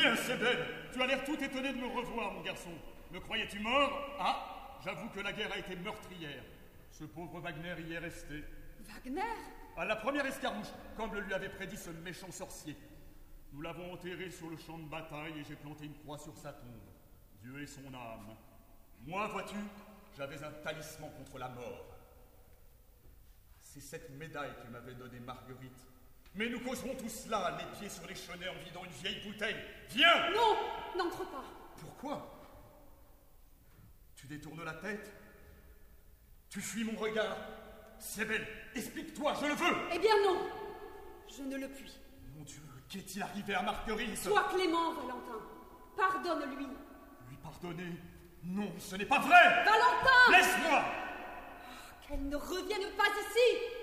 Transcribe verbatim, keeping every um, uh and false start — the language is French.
Bien, c'est belle. Tu as l'air tout étonné de me revoir, mon garçon. Me croyais-tu mort? Ah, j'avoue que la guerre a été meurtrière. Ce pauvre Wagner y est resté. Wagner? À la première escarmouche, comme le lui avait prédit ce méchant sorcier. Nous l'avons enterré sur le champ de bataille et j'ai planté une croix sur sa tombe. Dieu et son âme. Moi, vois-tu, j'avais un talisman contre la mort. C'est cette médaille que m'avait donnée Marguerite. Mais nous causerons tout cela, les pieds sur les chenets en vidant une vieille bouteille. Viens! Non, n'entre pas. Pourquoi? Tu détournes la tête? Tu fuis mon regard? C'est belle, explique-toi, je le veux! Eh bien non, je ne le puis. Mon Dieu, qu'est-il arrivé à Marguerite? Sois clément, Valentin. Pardonne-lui. Lui pardonner? Non, ce n'est pas vrai! Valentin! Laisse-moi! Qu'elle ne revienne pas ici!